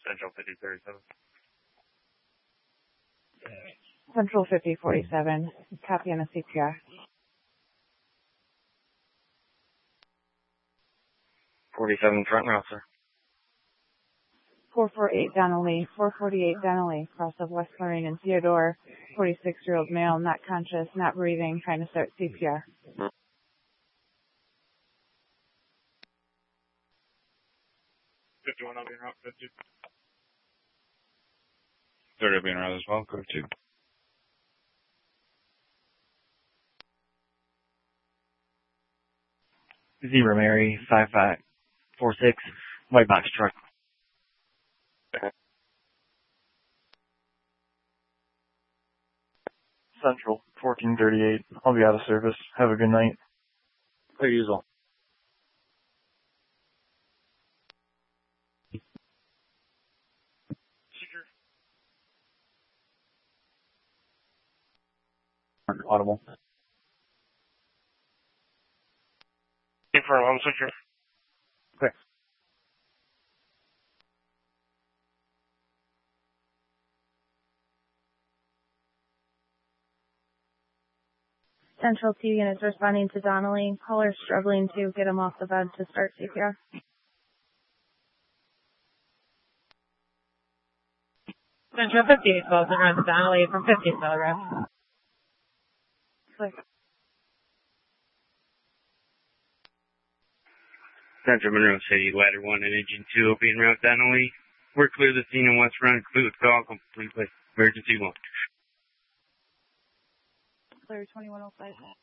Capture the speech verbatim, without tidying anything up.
Central fifty thirty-seven. Central fifty forty-seven. Copy on a C P R. forty-seven front route, sir. four forty-eight Donnelly. four forty-eight Donnelly. Cross of West Lorraine and Theodore. forty-six-year-old male, not conscious, not breathing, trying to start C P R. fifty-one, I'll be en route, fifty. thirty, I'll be en route as well, go two. Zebra Mary, five five four six, white box truck. Central, fourteen thirty-eight. I'll be out of service. Have a good night. Clear usual. Audible. Confirm, I'm secure. Okay. Central T unit is responding to Donnelly. Caller struggling to get him off the bed to start C P R. Central fifty-eight twelve, around Donnelly from fifty telegraph. Central Monroe City, ladder one and engine two will be en route Donnelly. We're clear the scene in West Front, complete with call, complete with emergency one. Clear twenty-one oh five.